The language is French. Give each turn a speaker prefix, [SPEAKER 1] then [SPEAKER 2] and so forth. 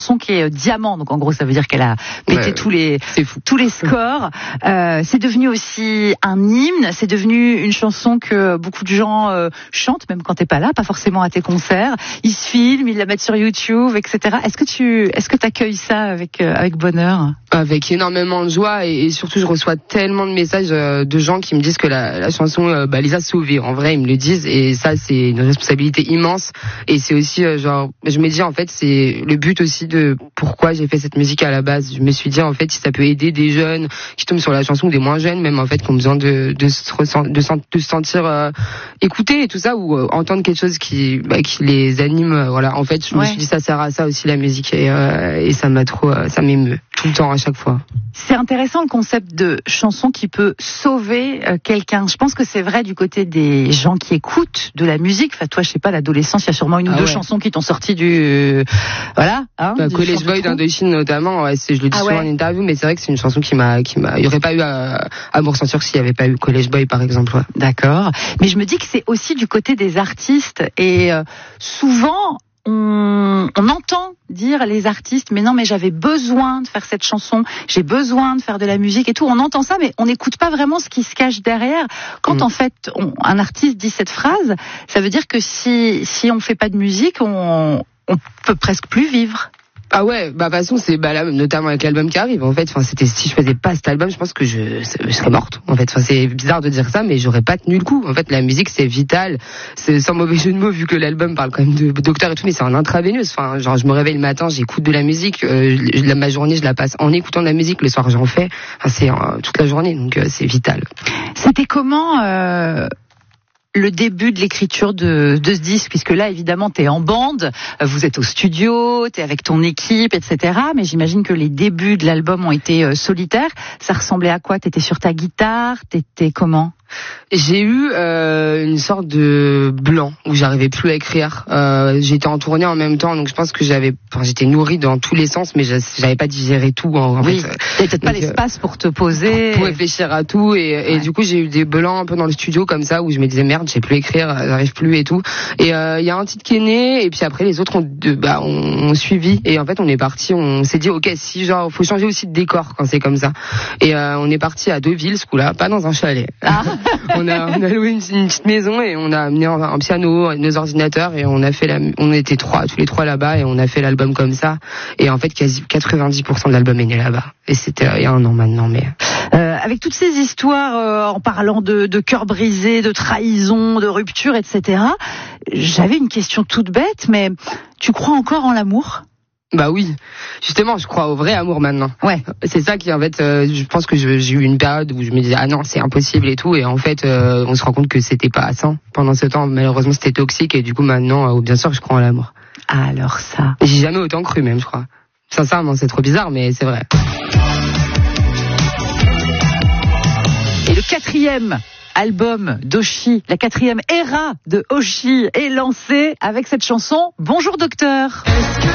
[SPEAKER 1] Son qui est diamant, donc en gros ça veut dire qu'elle a pété tous les scores. C'est devenu aussi un hymne, c'est devenu une chanson que beaucoup de gens chantent, même quand t'es pas là, pas forcément à tes concerts. Ils se filment, ils la mettent sur YouTube, etc. Est-ce que t'accueilles ça avec bonheur?
[SPEAKER 2] Avec énormément de joie et surtout je reçois tellement de messages de gens qui me disent que la chanson les a sauvés. En vrai, ils me le disent et ça c'est une responsabilité immense et c'est aussi je me dis en fait c'est le but aussi de pourquoi j'ai fait cette musique à la base. Je me suis dit en fait si ça peut aider des jeunes qui tombent sur la chanson ou des moins jeunes même en fait qui ont besoin de se sentir écoutés et tout ça ou entendre quelque chose qui les anime. Voilà, en fait je me suis dit ça sert à ça aussi la musique et ça m'émeut tout le temps à chaque fois.
[SPEAKER 1] C'est intéressant le concept de chanson qui peut sauver quelqu'un. Je pense que c'est vrai du côté des gens qui écoutent de la musique. Enfin, toi, je sais pas, l'adolescence, il y a sûrement une ou deux chansons qui t'ont sorti du
[SPEAKER 2] College Boy d'Indochine notamment. Ouais, je le dis souvent en interview, mais c'est vrai que c'est une chanson qui m'a. Il y aurait pas eu Amour sans sûr s'il y avait pas eu College Boy par exemple. Ouais.
[SPEAKER 1] D'accord. Mais je me dis que c'est aussi du côté des artistes et souvent. On entend dire les artistes mais non mais j'avais besoin de faire cette chanson, j'ai besoin de faire de la musique et tout, on entend ça mais on n'écoute pas vraiment ce qui se cache derrière. Quand en fait un artiste dit cette phrase, ça veut dire que si on fait pas de musique, on peut presque plus vivre.
[SPEAKER 2] Ah ouais, de toute façon c'est là, notamment avec l'album qui arrive. En fait, si je faisais pas cet album, je pense que je serais morte. En fait, c'est bizarre de dire ça, mais j'aurais pas tenu le coup. En fait, la musique c'est vital. C'est sans mauvais jeu de mots vu que l'album parle quand même de docteur et tout, mais c'est en intraveineuse. Enfin, je me réveille le matin, j'écoute de la musique. Ma journée, je la passe en écoutant de la musique. Le soir, j'en fais. Enfin, c'est toute la journée, donc c'est vital.
[SPEAKER 1] C'était comment le début de l'écriture de ce disque, puisque là, évidemment, t'es en bande, vous êtes au studio, t'es avec ton équipe, etc. Mais j'imagine que les débuts de l'album ont été solitaires. Ça ressemblait à quoi? T'étais sur ta guitare? T'étais comment?
[SPEAKER 2] J'ai eu une sorte de blanc où j'arrivais plus à écrire. J'étais en tournée en même temps, donc je pense que j'étais nourrie dans tous les sens, mais j'avais pas digéré tout. En fait.
[SPEAKER 1] T'avais peut-être pas l'espace pour te poser,
[SPEAKER 2] pour réfléchir à tout, et du coup j'ai eu des blancs un peu dans le studio comme ça où je me disais merde, je sais plus écrire, j'arrive plus et tout. Et il y a un titre qui est né, et puis après les autres ont suivi, et en fait on est parti, on s'est dit ok, si faut changer aussi de décor quand c'est comme ça. Et on est parti à Deauville ce coup-là, pas dans un chalet. On a loué une petite maison et on a amené un piano, nos ordinateurs et on était tous les trois là-bas et on a fait l'album comme ça. Et en fait, quasi 90% de l'album est né là-bas. Et c'était il y a un an maintenant, mais.
[SPEAKER 1] Avec toutes ces histoires, en parlant de cœur brisé, de trahison, de rupture, etc. J'avais une question toute bête, mais tu crois encore en l'amour?
[SPEAKER 2] Bah oui, justement, je crois au vrai amour maintenant.
[SPEAKER 1] Ouais.
[SPEAKER 2] C'est ça qui, en fait, je pense que j'ai eu une période où je me disais ah non c'est impossible et tout, et en fait on se rend compte que c'était pas à 100 pendant ce temps. Malheureusement c'était toxique et du coup maintenant bien sûr je crois en l'amour.
[SPEAKER 1] Alors ça.
[SPEAKER 2] J'ai jamais autant cru même je crois. Sincèrement c'est trop bizarre mais c'est vrai.
[SPEAKER 1] Et le 4e album d'Oshi, la 4e era de Oshi est lancée avec cette chanson Bonjour Docteur.